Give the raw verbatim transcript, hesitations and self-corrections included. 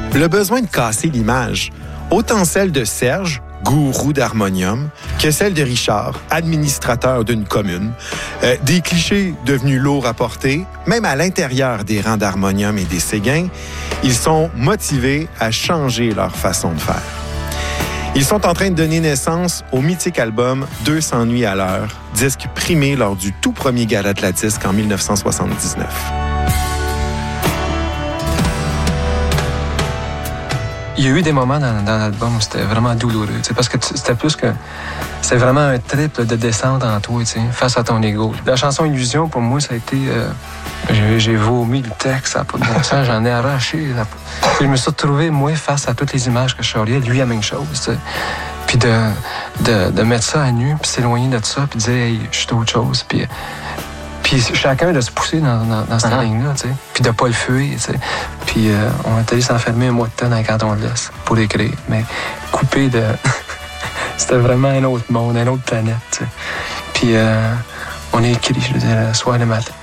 le besoin de casser l'image, autant celle de Serge, gourou d'harmonium, que celle de Richard, administrateur d'une commune. Euh, des clichés devenus lourds à porter, même à l'intérieur des rangs d'harmonium et des Séguins, ils sont motivés à changer leur façon de faire. Ils sont en train de donner naissance au mythique album deux cents nuits à l'heure, disque primé lors du tout premier gala de la disque en dix-neuf cent soixante-dix-neuf. Il y a eu des moments dans, dans l'album où c'était vraiment douloureux, parce que c'était plus que... C'était vraiment un trip de descente en toi, face à ton ego. La chanson Illusion, pour moi, ça a été... Euh, j'ai, j'ai vomi le texte, ça n'a pas de bon sens, j'en ai arraché. Ça... Je me suis retrouvé, moi, face à toutes les images que je charriais, lui, la même chose. T'sais. Puis de, de, de mettre ça à nu, puis s'éloigner de ça, puis dire, hey, je suis autre chose. Puis, puis chacun de se pousser dans, dans, dans cette uh-huh. ligne-là, tu sais. Puis de pas le fuir, tu sais. Puis euh, on est allé s'enfermer un mois de temps dans le canton de l'Est pour écrire. Mais coupé de... C'était vraiment un autre monde, une autre planète, tu sais. Puis euh, on a écrit, je veux dire, le soir et le matin.